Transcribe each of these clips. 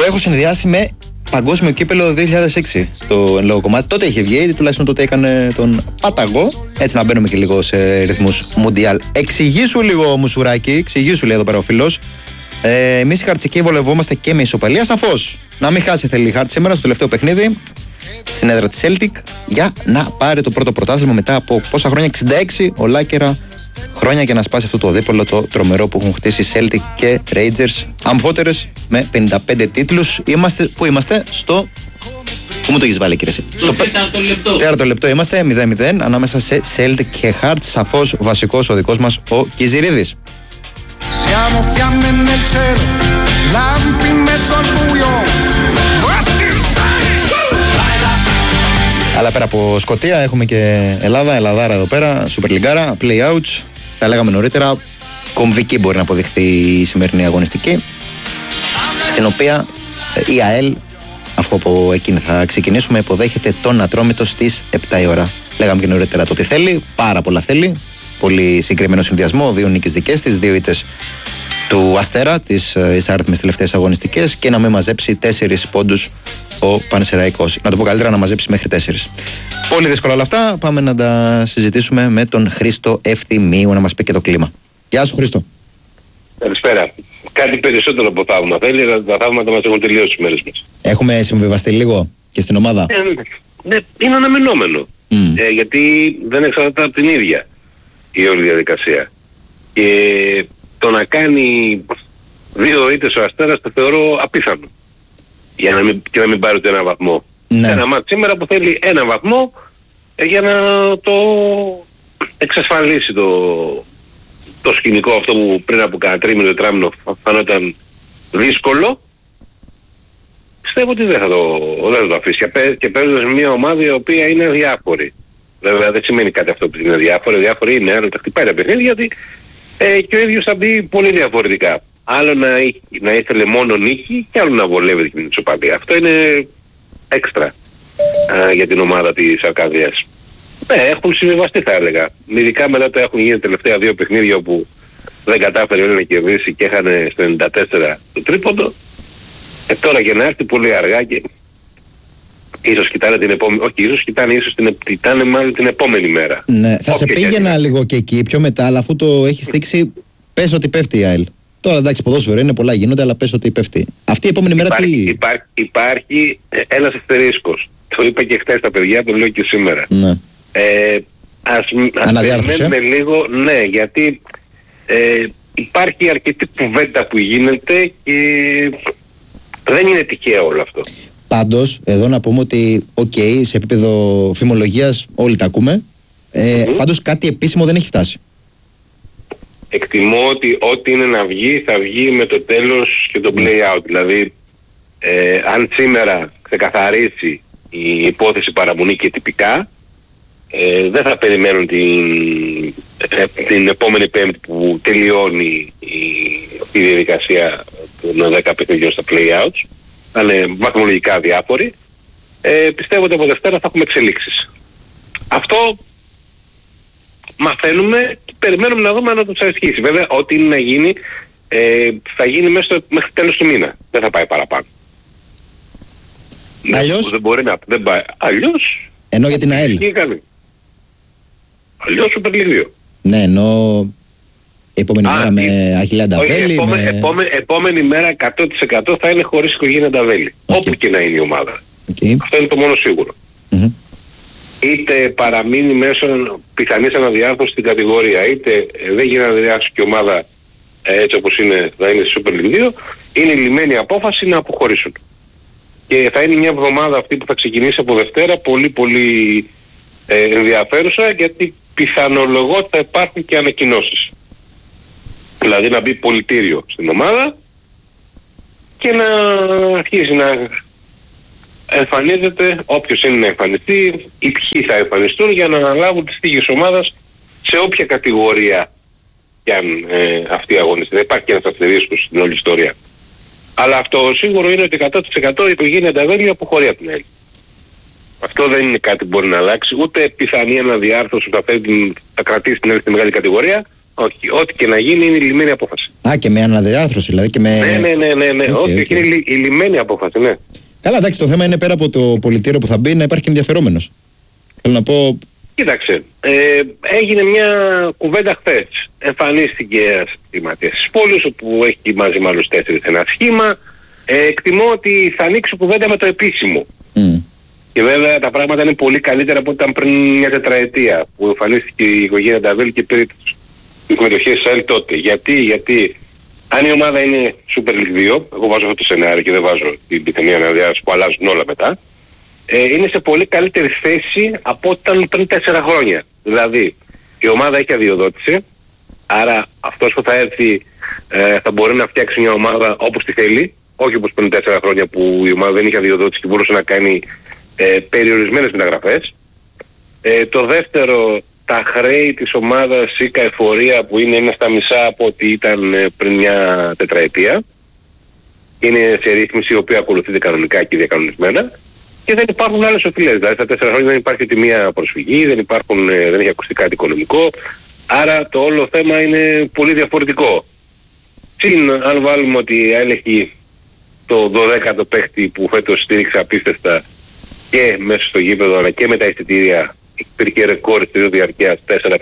έχω συνδυάσει με Παγκόσμιο Κύπελλο 2006 το εν λόγω κομμάτι. Τότε είχε βγει, τουλάχιστον τότε έκανε τον Παταγό. Έτσι να μπαίνουμε και λίγο σε ρυθμούς Μουντιάλ. Εξηγήσου λίγο, Μουσουράκη, εξηγήσου λέει εδώ πέρα ο φίλος. Εμείς οι Χαρτσικοί βολευόμαστε και με ισοπαλία, σαφώς. Να μην χάσει θέλει η Χάρτ σήμερα στο τελευταίο παιχνίδι στην έδρα της Celtic για να πάρει το πρώτο πρωτάθλημα μετά από πόσα χρόνια, 66 ολάκερα χρόνια, και να σπάσει αυτό το δίπολο το τρομερό που έχουν χτίσει Celtic και Rangers, αμφότερες με 55 τίτλους. Πού είμαστε? Στο... Πού μου το έχεις βάλει, κύριε? Στο τέταρτο λεπτό είμαστε, 0-0 ανάμεσα σε Celtic και Hearts. Σαφώς βασικός ο δικός μας ο Κιζηρίδης. Siamo fiamme nel cielo, lampi in mezzo al buio. Αλλά πέρα από Σκωτία έχουμε και Ελλάδα, Ελλαδάρα εδώ πέρα, Super Ligara, Play-outs. Τα λέγαμε νωρίτερα, κομβική μπορεί να αποδειχθεί η σημερινή αγωνιστική, στην οποία η ΑΕΛ, αφού από εκείνη θα ξεκινήσουμε, υποδέχεται τον Ατρόμητο στις 7 η ώρα. Λέγαμε και νωρίτερα το τι θέλει, πάρα πολλά θέλει. Πολύ συγκεκριμένο συνδυασμό, 2 νίκες δικές της, 2 ήττες του Αστέρα, τις εισάρτημες τελευταίες αγωνιστικές, και να μην μαζέψει 4 πόντους ο Πανσεραϊκός. Να το πω καλύτερα, να μαζέψει μέχρι 4. Πολύ δύσκολα όλα αυτά. Πάμε να τα συζητήσουμε με τον Χρήστο Ευθυμίου να μας πει και το κλίμα. Γεια σου, Χρήστο. Καλησπέρα. Κάτι περισσότερο από θαύμα θέλει, αλλά τα θαύματα μας έχουν τελειώσει τις μέρες μας. Έχουμε συμβιβαστεί λίγο και στην ομάδα. Ναι, είναι αναμενόμενο. Γιατί δεν εξαρτάται από την ίδια η όλη διαδικασία. Και το να κάνει 2 ήττες ο Αστέρας το θεωρώ απίθανο. Για να μην πάρει ούτε ένα βαθμό. Ναι. Ένα μάτς σήμερα που θέλει ένα βαθμό για να το εξασφαλίσει το σκηνικό αυτό που πριν από κανένα τρίμηνο, τετράμηνο φανόταν δύσκολο. Πιστεύω ότι δεν θα το αφήσει. Και παίζοντας μια ομάδα η οποία είναι αδιάφορη. Βέβαια δεν σημαίνει κάτι αυτό που είναι αδιάφορη. Αδιάφορη είναι, άλλο τα χτυπάει τα παιχνίδια, γιατί και ο ίδιος θα μπει πολύ διαφορετικά. Άλλο να ήθελε μόνο νίκη και άλλο να βολεύει την ισοπαλία. Αυτό είναι έξτρα για την ομάδα της Αρκαδίας. Ναι, έχουν συμβιβαστεί θα έλεγα. Ειδικά μετά το έχουν γίνει τελευταία 2 παιχνίδια όπου δεν κατάφερε να κερδίσει και έχανε στο 94 το τρίποντο. Τώρα και να έρθει πολύ αργά και ίσως κοιτάνε την επόμενη, όχι ίσως κοιτάνε μάλλον την επόμενη μέρα. Ναι, θα σε πήγαινα λίγο και εκεί πιο μετά, αλλά αφού το έχει στήξει, πες ότι πέφτει η ΑΕΛ. Τώρα εντάξει, ποδόσφαιρο είναι, πολλά γίνονται, αλλά πες ότι πέφτει. Αυτή η επόμενη μέρα υπάρχει ένας αστερίσκος. Το είπα και χθες στα παιδιά, το λέω και σήμερα. Ναι. Ας περιμένουμε λίγο, ναι, γιατί υπάρχει αρκετή κουβέντα που γίνεται και δεν είναι τυχαίο όλο αυτό. Πάντως, εδώ να πούμε ότι, σε επίπεδο φημολογίας όλοι τα ακούμε. Πάντως κάτι επίσημο δεν έχει φτάσει. Εκτιμώ ότι ό,τι είναι να βγει, θα βγει με το τέλος και το play-out. Δηλαδή, αν σήμερα ξεκαθαρίσει η υπόθεση παραμονή και τυπικά, δεν θα περιμένουν την επόμενη Πέμπτη που τελειώνει η διαδικασία των 10 παιχνιδιών στα play-outs. Θα είναι βαθμολογικά διάφοροι. Πιστεύω ότι από Δευτέρα θα έχουμε εξελίξεις. Αυτό μαθαίνουμε και περιμένουμε να δούμε αν το εξασχίσει. Βέβαια, ό,τι είναι να γίνει, θα γίνει μέχρι τέλος του μήνα. Δεν θα πάει παραπάνω. Αλλιώς? Δεν μπορεί να πάει. Αλλιώς... Ενώ για την ΑΕΛ. Αλλιώς Super League 2. Ναι, ενώ επόμενη μέρα με Αχιλλέα Νταβέλη. Επόμενη μέρα 100% θα είναι χωρίς οικογένεια Νταβέλη. Όπου και να είναι η ομάδα. Αυτό είναι το μόνο σίγουρο. Είτε παραμείνει μέσω πιθανής αναδιάρθρωσης στην κατηγορία, είτε δεν γίνει αναδιάρθρωση και η ομάδα έτσι όπως είναι, θα είναι στη Super League 2, είναι η λυμμένη απόφαση να αποχωρήσουν. Και θα είναι μια εβδομάδα αυτή που θα ξεκινήσει από Δευτέρα πολύ πολύ ενδιαφέρουσα, γιατί πιθανολογώ ότι θα υπάρχουν και ανακοινώσεις. Δηλαδή να μπει πολιτήριο στην ομάδα και να αρχίσει να εμφανίζεται όποιος είναι να εμφανιστεί, οι ποιοι θα εμφανιστούν για να αναλάβουν τις τύχες ομάδας σε όποια κατηγορία κι αν αυτή η αγωνιστή. Δεν υπάρχει ένας αστερίσκος στην όλη ιστορία. Αλλά αυτό σίγουρο είναι ότι 100% η οικογένεια Νταβέλη αποχωρεί από την ΑΕΛ. Αυτό δεν είναι κάτι που μπορεί να αλλάξει, ούτε πιθανή αναδιάρθρωση που θα κρατήσει την ΑΕΛ στη μεγάλη κατηγορία, Όχι. Ό,τι και να γίνει είναι η λυμμένη απόφαση. Α, και με αναδιάρθρωση, δηλαδή και με. Ναι. Όχι, είναι η λυμμένη απόφαση, ναι. Καλά, εντάξει, το θέμα είναι πέρα από το πολιτήριο που θα μπει να υπάρχει και ενδιαφερόμενος. Θέλω να πω. Κοίταξε, έγινε μια κουβέντα χθες. Εμφανίστηκε ένας εγκληματίας της πόλης, όπου έχει μαζί με άλλους 4 ένα σχήμα. Εκτιμώ ότι θα ανοίξει κουβέντα με το επίσημο. Και βέβαια τα πράγματα είναι πολύ καλύτερα από ό,τι ήταν πριν μια τετραετία που εμφανίστηκε η οικογένεια Νταβέλ και πήρε τις συμμετοχές της ΑΕΛ τότε. Γιατί αν η ομάδα είναι Super League 2, εγώ βάζω αυτό το σενάριο και δεν βάζω την πιθανή αναδιάρθρωση που αλλάζουν όλα μετά, είναι σε πολύ καλύτερη θέση από ό,τι ήταν πριν 4 χρόνια. Δηλαδή η ομάδα έχει αδειοδότηση, άρα αυτός που θα έρθει θα μπορεί να φτιάξει μια ομάδα όπως τη θέλει, όχι όπως πριν 4 χρόνια που η ομάδα δεν είχε αδειοδότηση και μπορούσε να κάνει περιορισμένες μεταγραφές. Το δεύτερο, τα χρέη της ομάδας ΣΥΚΑ Εφορία που είναι 1/5 από ό,τι ήταν πριν μια τετραετία. Είναι σε ρύθμιση η οποία ακολουθείται κανονικά και διακανονισμένα. Και δεν υπάρχουν άλλες οφειλές. Δηλαδή στα 4 χρόνια δεν υπάρχει ούτε μία προσφυγή, δεν έχει ακουστεί κάτι οικονομικό. Άρα το όλο θέμα είναι πολύ διαφορετικό. Συν αν βάλουμε ότι έλεγχε το 12ο παίχτη που φέτος στήριξε απίστευτα και μέσα στο γήπεδο αλλά και με τα εισιτήρια, υπήρχε ρεκόρ εισιτήριου διαρκείας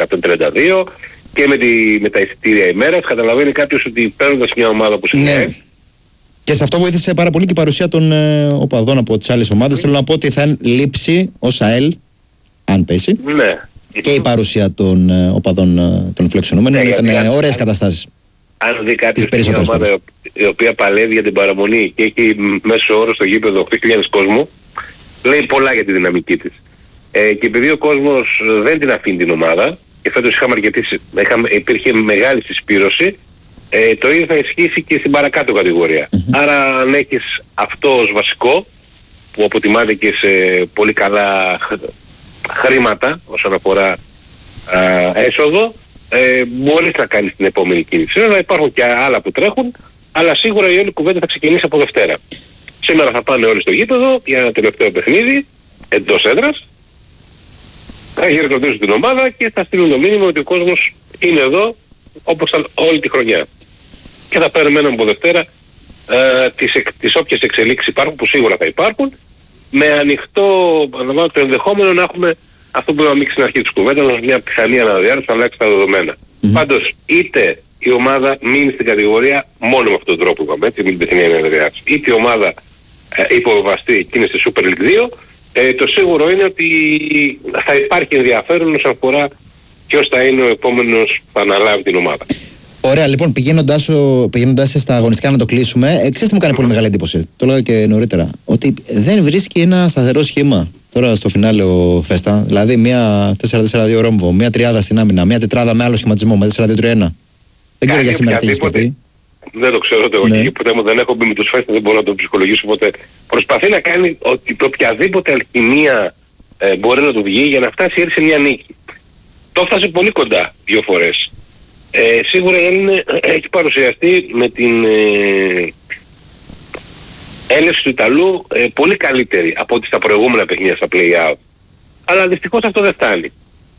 432 και με τα εισιτήρια ημέρας, καταλαβαίνει κάποιος ότι παίρνοντας μια ομάδα που είναι. Και σε αυτό βοήθησε πάρα πολύ και η παρουσία των οπαδών από τις άλλες ομάδες. Θέλω να πω ότι θα λείψει ως ΑΕΛ, αν πέσει, και η παρουσία των οπαδών των φιλοξενούμενων. Ήταν ωραίες καταστάσεις. Αν δει κάποιος μια ομάδα η οποία παλεύει για την παραμονή και έχει μέσο όρο στο γήπεδο 8.000 κόσμου, λέει πολλά για τη δυναμική της. Και επειδή ο κόσμος δεν την αφήνει την ομάδα, και φέτος υπήρχε μεγάλη συσπήρωση, το ίδιο θα ισχύσει και στην παρακάτω κατηγορία. Άρα αν έχεις αυτό ως βασικό, που αποτιμάται και σε πολύ καλά χρήματα όσον αφορά έσοδο, μπορείς να κάνεις την επόμενη κίνηση. Βέβαια υπάρχουν και άλλα που τρέχουν, αλλά σίγουρα η όλη κουβέντα θα ξεκινήσει από Δευτέρα. Σήμερα θα πάνε όλοι στο γήπεδο για ένα τελευταίο παιχνίδι εντός έδρας. Θα χειροκροτήσουν την ομάδα και θα στείλουν το μήνυμα ότι ο κόσμος είναι εδώ όπως ήταν όλη τη χρονιά. Και θα περιμένουμε από Δευτέρα τις όποιες εξελίξεις υπάρχουν, που σίγουρα θα υπάρχουν, με ανοιχτό το ενδεχόμενο να έχουμε αυτό που είπαμε στην αρχή της κουβέντας, μια πιθανή αναδιάρθρωση, να αλλάξει τα δεδομένα. Πάντως, είτε η ομάδα μείνει στην κατηγορία μόνο με αυτόν τον τρόπο, είπαμε, έτσι, μην την πιθανή αναδιάρθρωση, είτε η ομάδα υποβιβαστεί και είναι στη Super League 2, το σίγουρο είναι ότι θα υπάρχει ενδιαφέρον όσον αφορά ποιος θα είναι ο επόμενος που θα αναλάβει την ομάδα. Ωραία, λοιπόν, πηγαίνοντας στα αγωνιστικά να το κλείσουμε, ξέρεις τι μου κάνει πολύ μεγάλη εντύπωση, το λέω και νωρίτερα, ότι δεν βρίσκει ένα σταθερό σχήμα τώρα στο φινάλε ο Φέστα. Δηλαδή, μια 4-4-2 ρόμβο, μια τριάδα στην άμυνα, μια τετράδα με άλλο σχηματισμό, με 4-2-3-1. Δεν ξέρω για σήμερα τι έχει σκεφτεί. Δεν το ξέρω εγώ και ποτέ μου δεν έχω μπει με τους Φέστα, δεν μπορώ να το ψυχολογήσω ποτέ. Προσπαθεί να κάνει ότι το οποιαδήποτε αλχημία μπορεί να του βγει για να φτάσει σε μια νίκη. Το έφτασε πολύ κοντά 2 φορές. Σίγουρα έχει παρουσιαστεί με την έλευση του Ιταλού πολύ καλύτερη από ό,τι στα προηγούμενα παιχνίδια στα play-out. Αλλά δυστυχώς αυτό δεν φτάνει.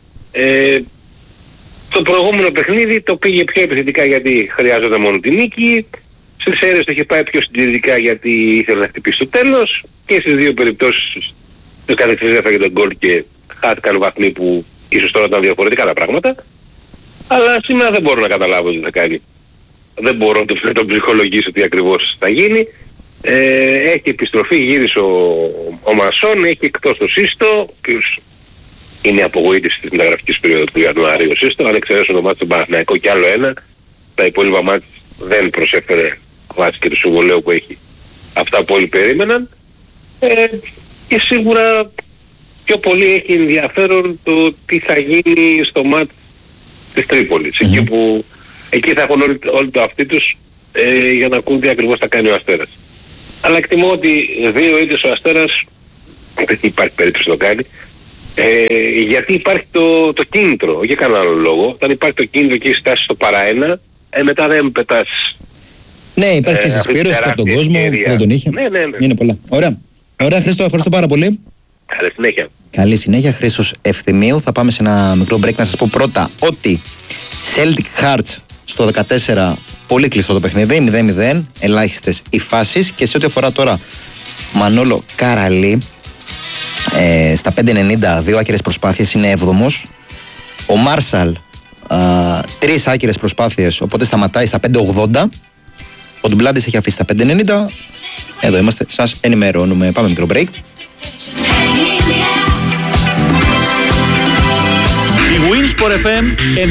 Το προηγούμενο παιχνίδι το πήγε πιο επιθετικά γιατί χρειάζονταν μόνο την νίκη. Στις αίρες το είχε πάει πιο συντηρητικά γιατί ήθελε να χτυπήσει το τέλος. Και στις 2 περιπτώσεις το καθεξής έφαγε τον γκολ και χάθηκαν βαθμοί που ίσως τώρα ήταν διαφορετικά τα πράγματα. Αλλά σήμερα δεν μπορώ να καταλάβω τι θα κάνει. Δεν μπορώ να τον ψυχολογήσω τι ακριβώς θα γίνει. Έχει επιστροφή, γύρισε ο Μασόν, έχει εκτός το Σύστο, ο οποίος είναι απογοήτευση της μεταγραφικής περίοδου του Ιανουαρίου ο Σύστο. Αν εξαιρέσω το μάτι του Παναθηναϊκού και άλλο ένα, τα υπόλοιπα μάτια δεν προσέφερε βάσει και του συμβολέου που έχει αυτά που όλοι περίμεναν. Και σίγουρα πιο πολύ έχει ενδιαφέρον το τι θα γίνει στο μάτι της Τρίπολης. Εκεί θα έχουν όλοι το αυτοί τους για να ακούν τι ακριβώς θα κάνει ο Αστέρας. Αλλά εκτιμώ ότι 2 ήττες ο Αστέρας δεν υπάρχει περίπτωση να το κάνει, γιατί υπάρχει το κίνητρο, για κανένα άλλο λόγο. Όταν υπάρχει το κίνητρο και έχει φτάσει στο παρά-1, μετά δεν πετάς. Ναι, υπάρχει και συσπήρωση από τον κόσμο που δεν τον είχε. Ναι. Είναι πολλά. Ωραία, Χρήστο, ευχαριστώ πάρα πολύ. Καλή συνέχεια. Καλή συνέχεια, Χρήστος Ευθυμίου. Θα πάμε σε ένα μικρό break να σας πω πρώτα ότι Celtic Hearts στο 14, πολύ κλειστό το παιχνίδι, 0-0, ελάχιστες οι φάσεις. Και σε ό,τι αφορά τώρα Μανόλο Καραλή, στα 5.90 δύο άκυρες προσπάθειες, είναι 7ος. Ο Μάρσαλ, 3 άκυρες προσπάθειες, οπότε σταματάει στα 5.80. Ο Ντουμπλάντης έχει αφήσει στα 5.90. Εδώ είμαστε, σας ενημερώνουμε. Πάμε μικρό break. Η Winsport FM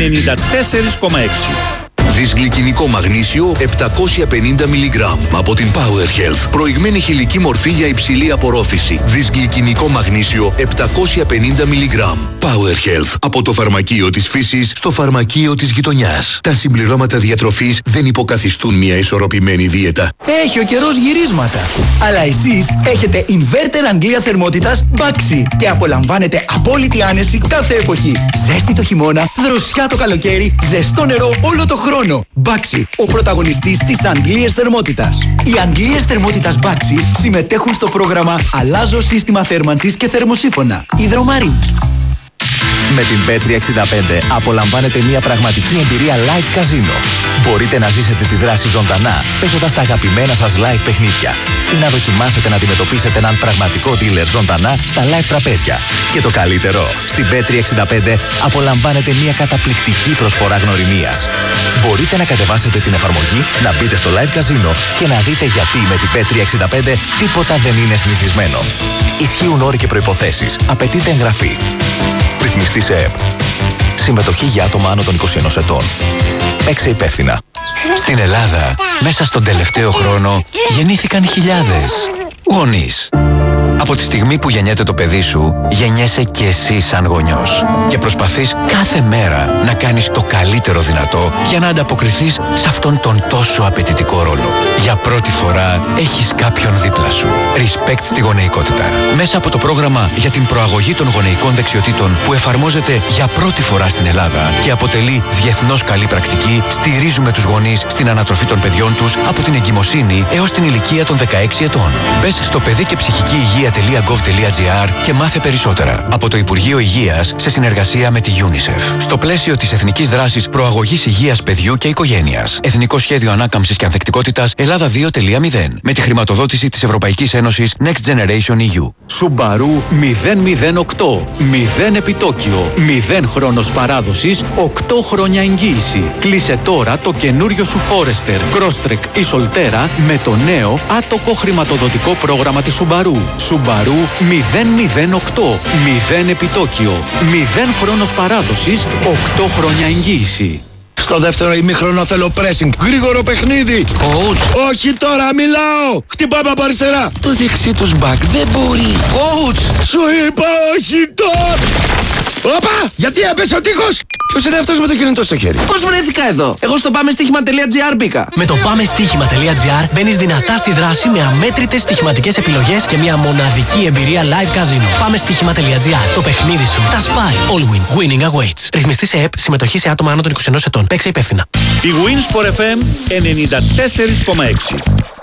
94,6. Δυσγλυκινικό μαγνήσιο 750 mg από την Power Health. Προηγμένη χηλική μορφή για υψηλή απορρόφηση. Δυσγλυκινικό μαγνήσιο 750 mg. Power Health. Από το φαρμακείο της φύσης στο φαρμακείο της γειτονιάς. Τα συμπληρώματα διατροφής δεν υποκαθιστούν μια ισορροπημένη δίαιτα. Έχει ο καιρός γυρίσματα. Αλλά εσείς έχετε inverter Αγγλία θερμότητας Baxi και απολαμβάνετε απόλυτη άνεση κάθε εποχή. Ζέστη το χειμώνα, δροσιά το καλοκαίρι, ζεστό νερό όλο το χρόνο. Baxi, ο πρωταγωνιστής της Αγγλίας θερμότητας. Οι Αγγλίες θερμότητας Baxi συμμετέχουν στο πρόγραμμα Αλλάζω σύστημα θέρμανσης και θερμοσύφωνα. Υδρομαρή. Με την Bet365 απολαμβάνετε μια πραγματική εμπειρία live καζίνο. Μπορείτε να ζήσετε τη δράση ζωντανά, παίζοντας τα αγαπημένα σας live παιχνίδια ή να δοκιμάσετε να αντιμετωπίσετε έναν πραγματικό dealer ζωντανά στα live τραπέζια. Και το καλύτερο, στην Bet365 απολαμβάνετε μια καταπληκτική προσφορά γνωριμίας. Μπορείτε να κατεβάσετε την εφαρμογή, να μπείτε στο live καζίνο και να δείτε γιατί με την Bet365 τίποτα δεν είναι συνηθισμένο. Ισχύουν όροι και προϋποθέσεις. Απαιτείται εγγραφή. Ρυθμιστή σε ΕΠ. Συμμετοχή για άτομα άνω των 21 ετών. Παίξε υπεύθυνα. Στην Ελλάδα, μέσα στον τελευταίο χρόνο, γεννήθηκαν χιλιάδες γονείς. Από τη στιγμή που γεννιέται το παιδί σου, γεννιέσαι και εσύ σαν γονιός. Και προσπαθείς κάθε μέρα να κάνεις το καλύτερο δυνατό για να ανταποκριθείς σε αυτόν τον τόσο απαιτητικό ρόλο. Για πρώτη φορά έχεις κάποιον δίπλα σου. Respect στη γονεϊκότητα. Μέσα από το πρόγραμμα για την προαγωγή των γονεϊκών δεξιοτήτων που εφαρμόζεται για πρώτη φορά στην Ελλάδα και αποτελεί διεθνώς καλή πρακτική, στηρίζουμε τους γονείς στην ανατροφή των παιδιών τους από την εγκυμοσύνη έως την ηλικία των 16 ετών. Μπες στο παιδί και ψυχική υγεία.gov.gr και μάθε περισσότερα από το Υπουργείο Υγείας σε συνεργασία με τη UNICEF. Στο πλαίσιο της Εθνικής Δράσης Προαγωγής Υγείας Παιδιού και Οικογένειας. Εθνικό Σχέδιο Ανάκαμψης και Ανθεκτικότητας Ελλάδα 2.0. Με τη χρηματοδότηση της Ευρωπαϊκής Ένωσης Next Generation EU. Subaru 008. 0 επιτόκιο. 0 χρόνος παράδοσης. 8 χρόνια εγγύηση. Κλείσε τώρα το καινούριο σου Forester, Crosstrek ή Solterra με το νέο άτοκο χρηματοδοτικό πρόγραμμα της Subaru. Subaru 008. 0 επιτόκιο. 0 χρόνος παράδοσης. 8 χρόνια εγγύηση. Στο δεύτερο ημίχρονο θέλω pressing. Γρήγορο παιχνίδι. Coach. Όχι τώρα, μιλάω. Χτυπάμε από αριστερά. Το δεξί τους μπακ δεν μπορεί. Coach. Σου είπα όχι τώρα. Όπα, γιατί έπεσε ο τείχος. Ποιος είναι αυτός με το κινητό στο χέρι? Πώς βρέθηκα εδώ? Εγώ στο πάμεστοίχημα.gr μπήκα. Με το πάμεστοίχημα.gr μπαίνεις δυνατά στη δράση με αμέτρητες στοιχηματικές επιλογές και μια μοναδική εμπειρία live casino. Πάμεστοίχημα.gr. Το παιχνίδι σου τα σπάει. All win. Winning awaits. Ρυθμιστή σε ΕΠ. Συμμετοχή σε άτομα άνω των 21 ετών. Παίξε υπεύθυνα. Η Winsport FM 94,6.